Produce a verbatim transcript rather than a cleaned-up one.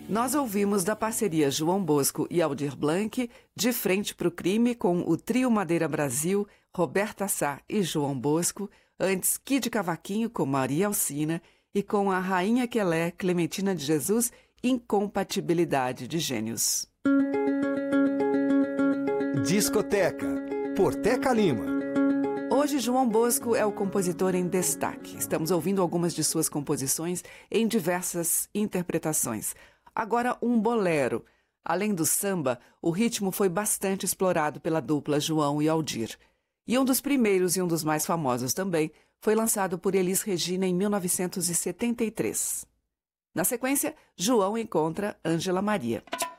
Nós ouvimos da parceria João Bosco e Aldir Blanc, De Frente para o Crime, com o Trio Madeira Brasil, Roberta Sá e João Bosco, antes Kid Cavaquinho com Maria Alcina e com a Rainha Quelé, Clementina de Jesus, Incompatibilidade de Gênios. Discoteca, por Teca Lima. Hoje, João Bosco é o compositor em destaque. Estamos ouvindo algumas de suas composições em diversas interpretações. Agora, um bolero. Além do samba, o ritmo foi bastante explorado pela dupla João e Aldir. E um dos primeiros e um dos mais famosos também foi lançado por Elis Regina em mil novecentos e setenta e três. Na sequência, João encontra Ângela Maria.